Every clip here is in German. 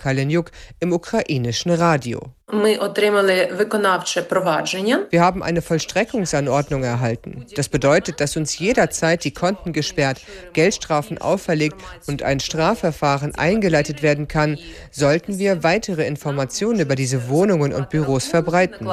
Kalenjuk im ukrainischen Radio. Wir haben eine Vollstreckungsanordnung erhalten. Das bedeutet, dass uns jederzeit die Konten gesperrt, Geldstrafen auferlegt und ein Strafverfahren eingeleitet werden kann, sollten wir weitere Informationen über diese Wohnungen und Büros verbreiten.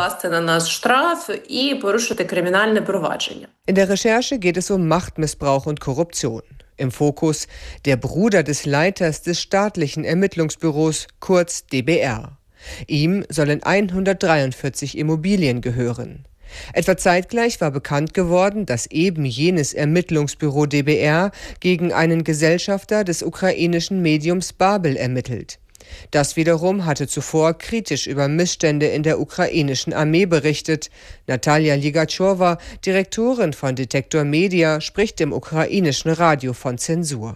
In der Recherche geht es um Machtmissbrauch und Korruption. Im Fokus der Bruder des Leiters des staatlichen Ermittlungsbüros, kurz DBR. Ihm sollen 143 Immobilien gehören. Etwa zeitgleich war bekannt geworden, dass eben jenes Ermittlungsbüro DBR gegen einen Gesellschafter des ukrainischen Mediums Babel ermittelt. Das wiederum hatte zuvor kritisch über Missstände in der ukrainischen Armee berichtet. Natalia Ligachowa, Direktorin von Detektor Media, spricht im ukrainischen Radio von Zensur.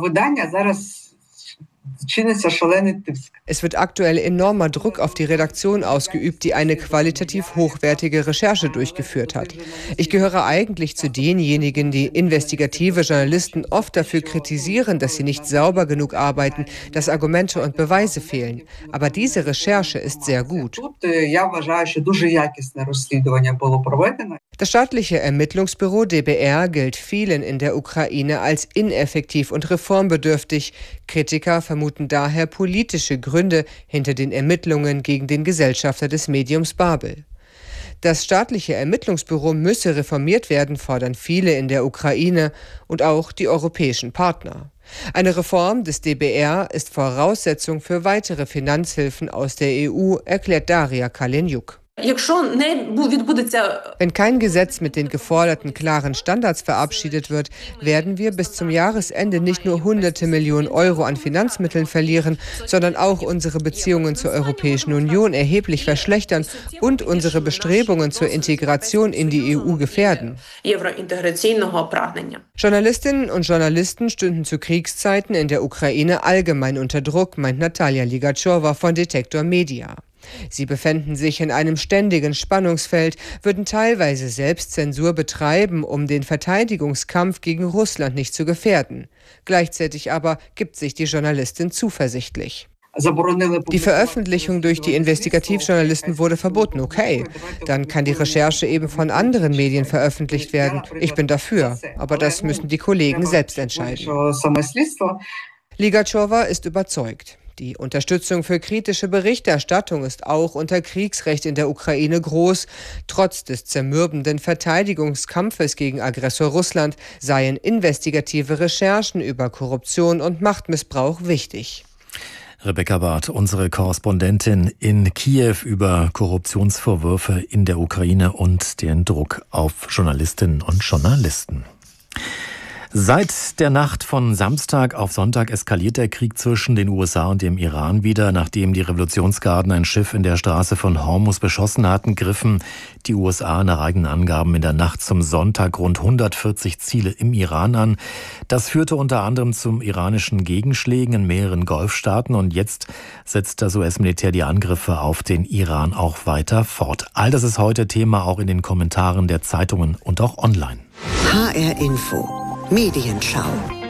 Es wird aktuell enormer Druck auf die Redaktion ausgeübt, die eine qualitativ hochwertige Recherche durchgeführt hat. Ich gehöre eigentlich zu denjenigen, die investigative Journalisten oft dafür kritisieren, dass sie nicht sauber genug arbeiten, dass Argumente und Beweise fehlen. Aber diese Recherche ist sehr gut. Das staatliche Ermittlungsbüro DBR gilt vielen in der Ukraine als ineffektiv und reformbedürftig. Kritiker vermuten daher politische Gründe hinter den Ermittlungen gegen den Gesellschafter des Mediums Babel. Das staatliche Ermittlungsbüro müsse reformiert werden, fordern viele in der Ukraine und auch die europäischen Partner. Eine Reform des DBR ist Voraussetzung für weitere Finanzhilfen aus der EU, erklärt Daria Kalenjuk. Wenn kein Gesetz mit den geforderten klaren Standards verabschiedet wird, werden wir bis zum Jahresende nicht nur hunderte Millionen Euro an Finanzmitteln verlieren, sondern auch unsere Beziehungen zur Europäischen Union erheblich verschlechtern und unsere Bestrebungen zur Integration in die EU gefährden. Journalistinnen und Journalisten stünden zu Kriegszeiten in der Ukraine allgemein unter Druck, meint Natalia Ligachowa von Detektor Media. Sie befänden sich in einem ständigen Spannungsfeld, würden teilweise Selbstzensur betreiben, um den Verteidigungskampf gegen Russland nicht zu gefährden. Gleichzeitig aber gibt sich die Journalistin zuversichtlich. Die Veröffentlichung durch die Investigativjournalisten wurde verboten, okay. Dann kann die Recherche eben von anderen Medien veröffentlicht werden. Ich bin dafür, aber das müssen die Kollegen selbst entscheiden. Ligachowa ist überzeugt. Die Unterstützung für kritische Berichterstattung ist auch unter Kriegsrecht in der Ukraine groß. Trotz des zermürbenden Verteidigungskampfes gegen Aggressor Russland seien investigative Recherchen über Korruption und Machtmissbrauch wichtig. Rebecca Barth, unsere Korrespondentin in Kiew über Korruptionsvorwürfe in der Ukraine und den Druck auf Journalistinnen und Journalisten. Seit der Nacht von Samstag auf Sonntag eskaliert der Krieg zwischen den USA und dem Iran wieder. Nachdem die Revolutionsgarden ein Schiff in der Straße von Hormuz beschossen hatten, griffen die USA nach eigenen Angaben in der Nacht zum Sonntag rund 140 Ziele im Iran an. Das führte unter anderem zum iranischen Gegenschlägen in mehreren Golfstaaten und jetzt setzt das US-Militär die Angriffe auf den Iran auch weiter fort. All das ist heute Thema auch in den Kommentaren der Zeitungen und auch online. HR Info Medienschau.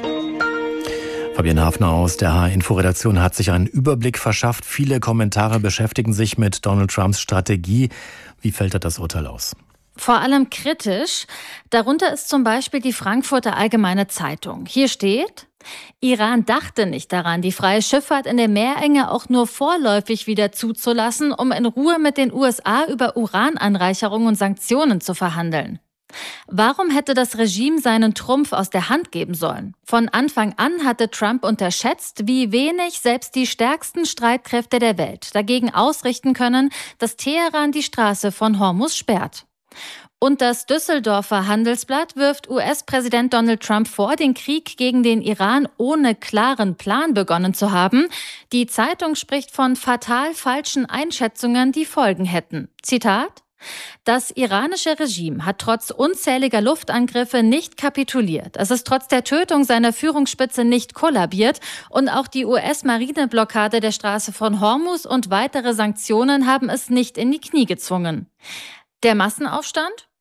Fabienne Hafner aus der HR-Info-Redaktion hat sich einen Überblick verschafft. Viele Kommentare beschäftigen sich mit Donald Trumps Strategie. Wie fällt das Urteil aus? Vor allem kritisch. Darunter ist zum Beispiel die Frankfurter Allgemeine Zeitung. Hier steht: Iran dachte nicht daran, die freie Schifffahrt in der Meerenge auch nur vorläufig wieder zuzulassen, um in Ruhe mit den USA über Urananreicherung und Sanktionen zu verhandeln. Warum hätte das Regime seinen Trumpf aus der Hand geben sollen? Von Anfang an hatte Trump unterschätzt, wie wenig selbst die stärksten Streitkräfte der Welt dagegen ausrichten können, dass Teheran die Straße von Hormuz sperrt. Und das Düsseldorfer Handelsblatt wirft US-Präsident Donald Trump vor, den Krieg gegen den Iran ohne klaren Plan begonnen zu haben. Die Zeitung spricht von fatal falschen Einschätzungen, die Folgen hätten. Zitat: Das iranische Regime hat trotz unzähliger Luftangriffe nicht kapituliert. Es ist trotz der Tötung seiner Führungsspitze nicht kollabiert. Und auch die US-Marineblockade der Straße von Hormuz und weitere Sanktionen haben es nicht in die Knie gezwungen. Der Massenaufstand?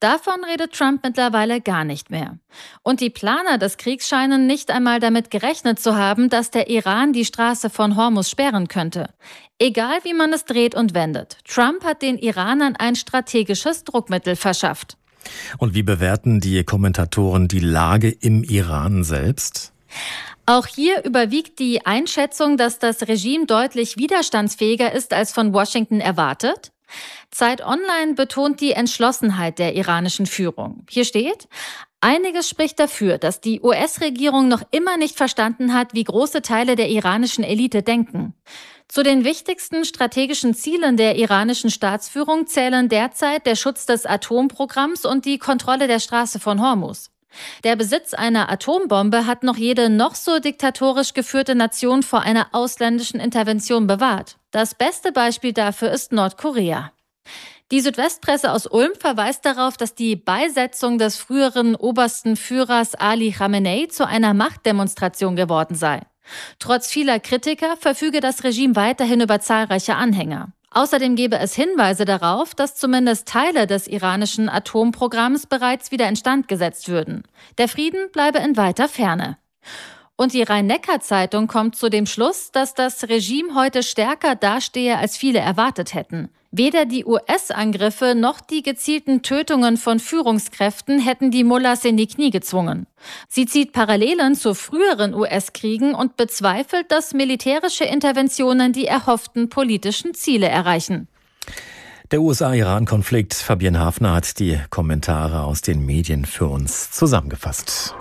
Davon redet Trump mittlerweile gar nicht mehr. Und die Planer des Kriegs scheinen nicht einmal damit gerechnet zu haben, dass der Iran die Straße von Hormuz sperren könnte. Egal wie man es dreht und wendet, Trump hat den Iranern ein strategisches Druckmittel verschafft. Und wie bewerten die Kommentatoren die Lage im Iran selbst? Auch hier überwiegt die Einschätzung, dass das Regime deutlich widerstandsfähiger ist als von Washington erwartet. Zeit Online betont die Entschlossenheit der iranischen Führung. Hier steht: Einiges spricht dafür, dass die US-Regierung noch immer nicht verstanden hat, wie große Teile der iranischen Elite denken. Zu den wichtigsten strategischen Zielen der iranischen Staatsführung zählen derzeit der Schutz des Atomprogramms und die Kontrolle der Straße von Hormuz. Der Besitz einer Atombombe hat noch jede noch so diktatorisch geführte Nation vor einer ausländischen Intervention bewahrt. Das beste Beispiel dafür ist Nordkorea. Die Südwestpresse aus Ulm verweist darauf, dass die Beisetzung des früheren obersten Führers Ali Khamenei zu einer Machtdemonstration geworden sei. Trotz vieler Kritiker verfüge das Regime weiterhin über zahlreiche Anhänger. Außerdem gebe es Hinweise darauf, dass zumindest Teile des iranischen Atomprogramms bereits wieder instand gesetzt würden. Der Frieden bleibe in weiter Ferne. Und die Rhein-Neckar-Zeitung kommt zu dem Schluss, dass das Regime heute stärker dastehe, als viele erwartet hätten. Weder die US-Angriffe noch die gezielten Tötungen von Führungskräften hätten die Mullahs in die Knie gezwungen. Sie zieht Parallelen zu früheren US-Kriegen und bezweifelt, dass militärische Interventionen die erhofften politischen Ziele erreichen. Der USA-Iran-Konflikt. Fabienne Hafner hat die Kommentare aus den Medien für uns zusammengefasst.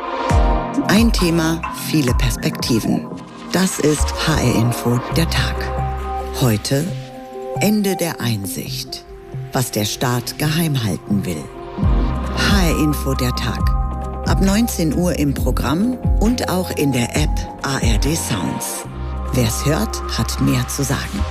Ein Thema, viele Perspektiven. Das ist HR Info, der Tag. Heute Ende der Einsicht. Was der Staat geheim halten will. HR Info, der Tag. Ab 19 Uhr im Programm und auch in der App ARD Sounds. Wer's hört, hat mehr zu sagen.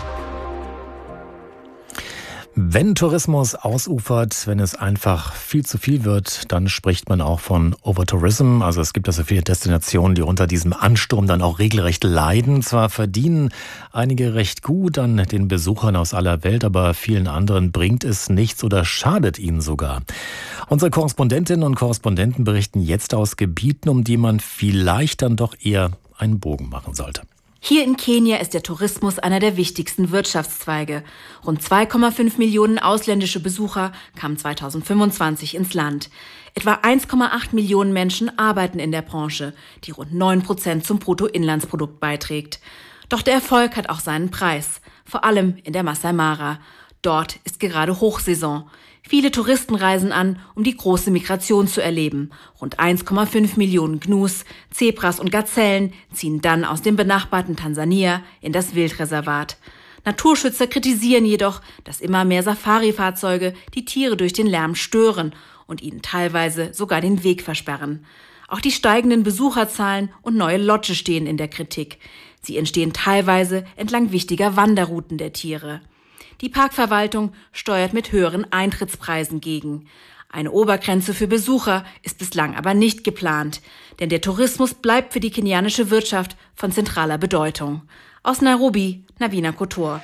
Wenn Tourismus ausufert, wenn es einfach viel zu viel wird, dann spricht man auch von Overtourism. Also es gibt also viele Destinationen, die unter diesem Ansturm dann auch regelrecht leiden. Zwar verdienen einige recht gut an den Besuchern aus aller Welt, aber vielen anderen bringt es nichts oder schadet ihnen sogar. Unsere Korrespondentinnen und Korrespondenten berichten jetzt aus Gebieten, um die man vielleicht dann doch eher einen Bogen machen sollte. Hier in Kenia ist der Tourismus einer der wichtigsten Wirtschaftszweige. Rund 2,5 Millionen ausländische Besucher kamen 2025 ins Land. Etwa 1,8 Millionen Menschen arbeiten in der Branche, die rund 9% zum Bruttoinlandsprodukt beiträgt. Doch der Erfolg hat auch seinen Preis, vor allem in der Masai Mara. Dort ist gerade Hochsaison. Viele Touristen reisen an, um die große Migration zu erleben. Rund 1,5 Millionen Gnus, Zebras und Gazellen ziehen dann aus dem benachbarten Tansania in das Wildreservat. Naturschützer kritisieren jedoch, dass immer mehr Safari-Fahrzeuge die Tiere durch den Lärm stören und ihnen teilweise sogar den Weg versperren. Auch die steigenden Besucherzahlen und neue Lodge stehen in der Kritik. Sie entstehen teilweise entlang wichtiger Wanderrouten der Tiere. Die Parkverwaltung steuert mit höheren Eintrittspreisen gegen. Eine Obergrenze für Besucher ist bislang aber nicht geplant, denn der Tourismus bleibt für die kenianische Wirtschaft von zentraler Bedeutung. Aus Nairobi, Navina Kotor.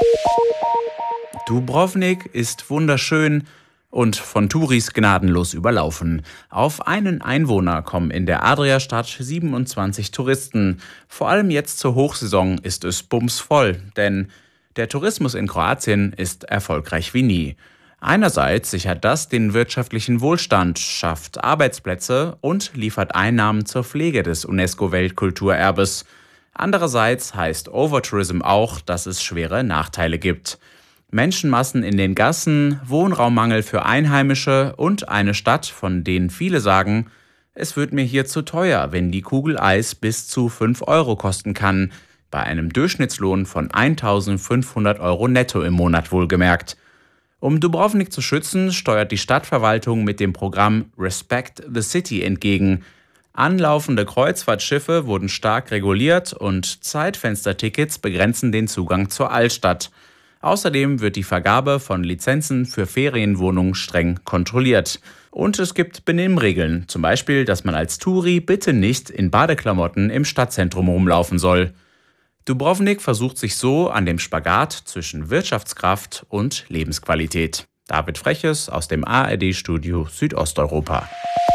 Dubrovnik ist wunderschön und von Touris gnadenlos überlaufen. Auf einen Einwohner kommen in der Adriastadt 27 Touristen. Vor allem jetzt zur Hochsaison ist es bumsvoll, denn der Tourismus in Kroatien ist erfolgreich wie nie. Einerseits sichert das den wirtschaftlichen Wohlstand, schafft Arbeitsplätze und liefert Einnahmen zur Pflege des UNESCO-Weltkulturerbes. Andererseits heißt Overtourism auch, dass es schwere Nachteile gibt. Menschenmassen in den Gassen, Wohnraummangel für Einheimische und eine Stadt, von denen viele sagen, es wird mir hier zu teuer, wenn die Kugel Eis bis zu 5 Euro kosten kann. Bei einem Durchschnittslohn von 1.500 Euro netto im Monat wohlgemerkt. Um Dubrovnik zu schützen, steuert die Stadtverwaltung mit dem Programm Respect the City entgegen. Anlaufende Kreuzfahrtschiffe wurden stark reguliert und Zeitfenstertickets begrenzen den Zugang zur Altstadt. Außerdem wird die Vergabe von Lizenzen für Ferienwohnungen streng kontrolliert. Und es gibt Benimmregeln, zum Beispiel, dass man als Touri bitte nicht in Badeklamotten im Stadtzentrum rumlaufen soll. Dubrovnik versucht sich so an dem Spagat zwischen Wirtschaftskraft und Lebensqualität. David Freches aus dem ARD-Studio Südosteuropa.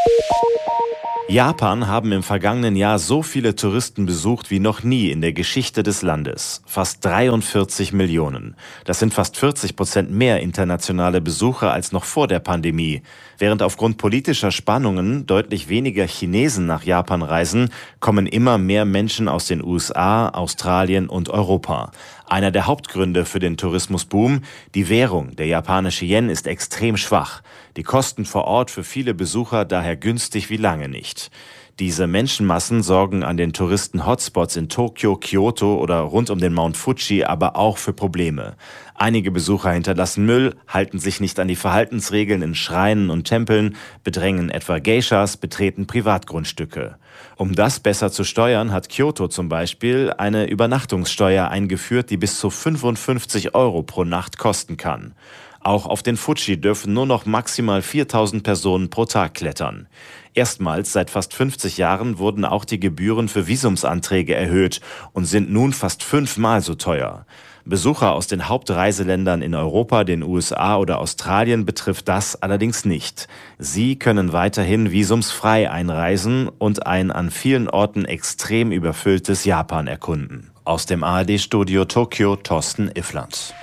Japan haben im vergangenen Jahr so viele Touristen besucht wie noch nie in der Geschichte des Landes. Fast 43 Millionen. Das sind fast 40% mehr internationale Besucher als noch vor der Pandemie. Während aufgrund politischer Spannungen deutlich weniger Chinesen nach Japan reisen, kommen immer mehr Menschen aus den USA, Australien und Europa. Einer der Hauptgründe für den Tourismusboom: die Währung, der japanische Yen, ist extrem schwach. Die Kosten vor Ort für viele Besucher daher günstig wie lange nicht. Diese Menschenmassen sorgen an den Touristen-Hotspots in Tokio, Kyoto oder rund um den Mount Fuji aber auch für Probleme. Einige Besucher hinterlassen Müll, halten sich nicht an die Verhaltensregeln in Schreinen und Tempeln, bedrängen etwa Geishas, betreten Privatgrundstücke. Um das besser zu steuern, hat Kyoto zum Beispiel eine Übernachtungssteuer eingeführt, die bis zu 55 € pro Nacht kosten kann. Auch auf den Fuji dürfen nur noch maximal 4.000 Personen pro Tag klettern. Erstmals seit fast 50 Jahren wurden auch die Gebühren für Visumsanträge erhöht und sind nun fast 5-mal so teuer. Besucher aus den Hauptreiseländern in Europa, den USA oder Australien betrifft das allerdings nicht. Sie können weiterhin visumsfrei einreisen und ein an vielen Orten extrem überfülltes Japan erkunden. Aus dem ARD-Studio Tokio, Thorsten Iffland.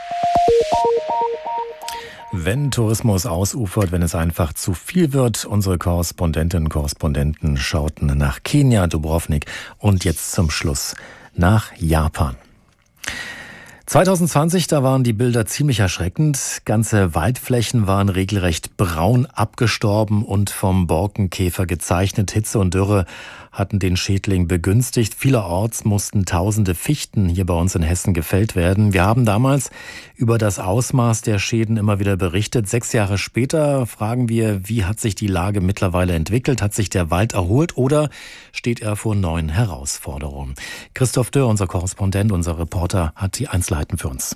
Wenn Tourismus ausufert, wenn es einfach zu viel wird, unsere Korrespondentinnen und Korrespondenten schauten nach Kenia, Dubrovnik und jetzt zum Schluss nach Japan. 2020, da waren die Bilder ziemlich erschreckend. Ganze Waldflächen waren regelrecht braun abgestorben und vom Borkenkäfer gezeichnet. Hitze und Dürre hatten den Schädling begünstigt. Vielerorts mussten tausende Fichten hier bei uns in Hessen gefällt werden. Wir haben damals über das Ausmaß der Schäden immer wieder berichtet. 6 Jahre später fragen wir, wie hat sich die Lage mittlerweile entwickelt? Hat sich der Wald erholt oder steht er vor neuen Herausforderungen? Christoph Dörr, unser Korrespondent, unser Reporter, hat die Einzelheiten für uns.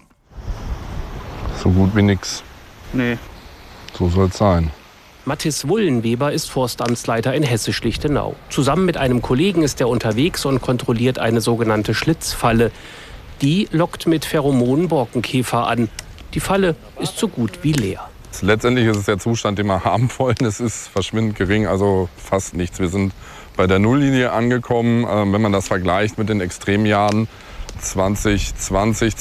So gut wie nix. Nee. So soll's sein. Mathis Wullenweber ist Forstamtsleiter in Hessisch-Lichtenau. Zusammen mit einem Kollegen ist er unterwegs und kontrolliert eine sogenannte Schlitzfalle. Die lockt mit Pheromonen Borkenkäfer an. Die Falle ist so gut wie leer. Letztendlich ist es der Zustand, den wir haben wollen. Es ist verschwindend gering, also fast nichts. Wir sind bei der Nulllinie angekommen. Wenn man das vergleicht mit den Extremjahren 2020,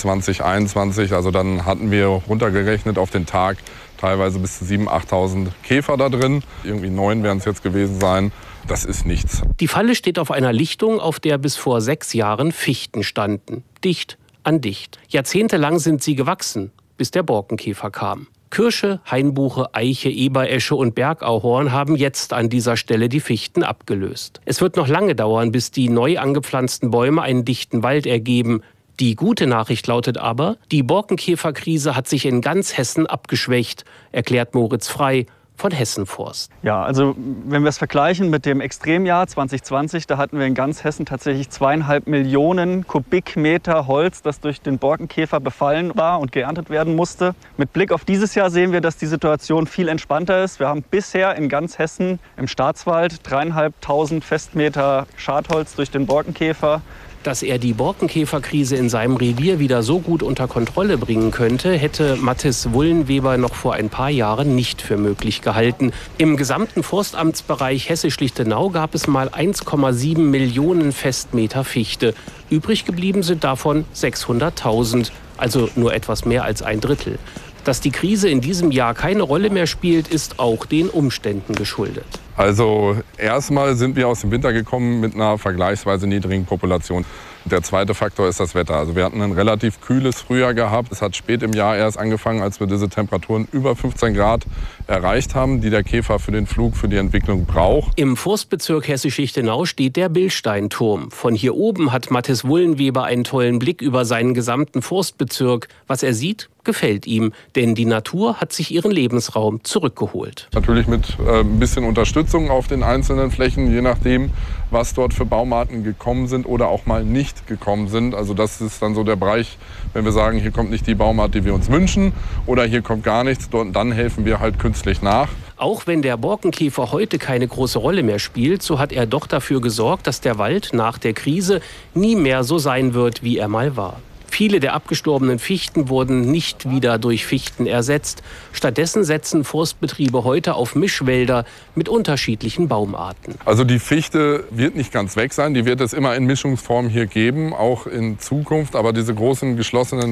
2021, also dann hatten wir runtergerechnet auf den Tag teilweise bis zu 7.000, 8.000 Käfer da drin. Irgendwie 9 werden es jetzt gewesen sein. Das ist nichts. Die Falle steht auf einer Lichtung, auf der bis vor 6 Jahren Fichten standen. Dicht an dicht. Jahrzehntelang sind sie gewachsen, bis der Borkenkäfer kam. Kirsche, Hainbuche, Eiche, Eberesche und Bergahorn haben jetzt an dieser Stelle die Fichten abgelöst. Es wird noch lange dauern, bis die neu angepflanzten Bäume einen dichten Wald ergeben. Die gute Nachricht lautet aber, die Borkenkäferkrise hat sich in ganz Hessen abgeschwächt, erklärt Moritz Frei von Hessenforst. Ja, also wenn wir es vergleichen mit dem Extremjahr 2020, da hatten wir in ganz Hessen tatsächlich 2,5 Millionen Kubikmeter Holz, das durch den Borkenkäfer befallen war und geerntet werden musste. Mit Blick auf dieses Jahr sehen wir, dass die Situation viel entspannter ist. Wir haben bisher in ganz Hessen im Staatswald 3.500 Festmeter Schadholz durch den Borkenkäfer. Dass er die Borkenkäferkrise in seinem Revier wieder so gut unter Kontrolle bringen könnte, hätte Mathis Wullenweber noch vor ein paar Jahren nicht für möglich gehalten. Im gesamten Forstamtsbereich Hessisch-Lichtenau gab es mal 1,7 Millionen Festmeter Fichte. Übrig geblieben sind davon 600.000, also nur etwas mehr als ein Drittel. Dass die Krise in diesem Jahr keine Rolle mehr spielt, ist auch den Umständen geschuldet. Also erstmal sind wir aus dem Winter gekommen mit einer vergleichsweise niedrigen Population. Der zweite Faktor ist das Wetter. Also wir hatten ein relativ kühles Frühjahr gehabt. Es hat spät im Jahr erst angefangen, als wir diese Temperaturen über 15 Grad erreicht haben, die der Käfer für den Flug, für die Entwicklung braucht. Im Forstbezirk Hessisch-Lichtenau steht der Billsteinturm. Von hier oben hat Mathis Wullenweber einen tollen Blick über seinen gesamten Forstbezirk. Was er sieht, gefällt ihm, denn die Natur hat sich ihren Lebensraum zurückgeholt. Natürlich mit ein bisschen Unterstützung auf den einzelnen Flächen, je nachdem, was dort für Baumarten gekommen sind oder auch mal nicht gekommen sind. Also das ist dann so der Bereich, wenn wir sagen, hier kommt nicht die Baumart, die wir uns wünschen oder hier kommt gar nichts, dann helfen wir halt künstlich nach. Auch wenn der Borkenkäfer heute keine große Rolle mehr spielt, so hat er doch dafür gesorgt, dass der Wald nach der Krise nie mehr so sein wird, wie er mal war. Viele der abgestorbenen Fichten wurden nicht wieder durch Fichten ersetzt. Stattdessen setzen Forstbetriebe heute auf Mischwälder mit unterschiedlichen Baumarten. Also die Fichte wird nicht ganz weg sein. Die wird es immer in Mischungsform hier geben, auch in Zukunft. Aber diese großen geschlossenen